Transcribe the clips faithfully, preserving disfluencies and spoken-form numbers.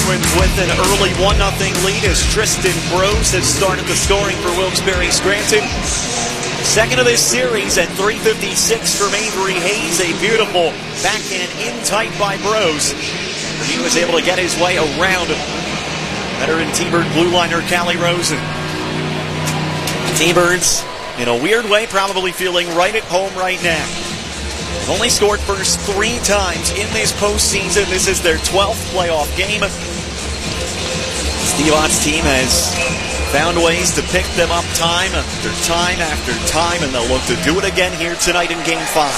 Penguins with an early one nothing lead as Tristan Brose has started the scoring for Wilkes-Barre Scranton. Second of this series at three fifty-six from Avery Hayes. A beautiful backhand in tight by Brose. He was able to get his way around veteran T-Bird blue liner Callie Rosen. T-Birds, in a weird way, probably feeling right at home right now. They've only scored first three times in this postseason. This is their twelfth playoff game. Steve Ott's team has found ways to pick them up time after time after time, and they'll look to do it again here tonight in Game five.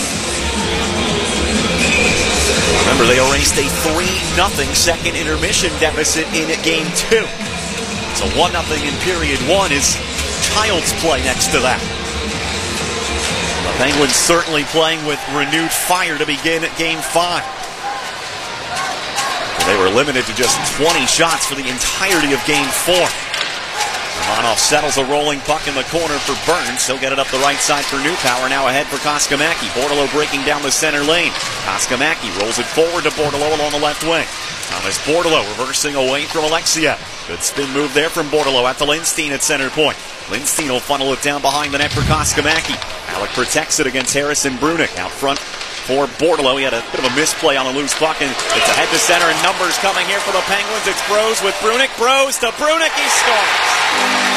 Remember, they erased a three nothing second intermission deficit in Game two. So one nothing in period one is child's play next to that. The Penguins certainly playing with renewed fire to begin Game five. They were limited to just twenty shots for the entirety of Game four. Romanov settles a rolling puck in the corner for Burns. He'll get it up the right side for Newpower. Now ahead for Koskamaki. Bordeleau breaking down the center lane. Koskamaki rolls it forward to Bordeleau along the left wing. Thomas Bordeleau reversing away from Alexia. Good spin move there from Bordeleau at the Lindstein at center point. Lindstein will funnel it down behind the net for Koskamaki. Alec protects it against Harrison Brunick. Out front for Bordeleau. He had a bit of a misplay on a loose puck, and it's ahead to center, and numbers coming here for the Penguins. It's Brose with Brunick. Brose to Brunick. He scores.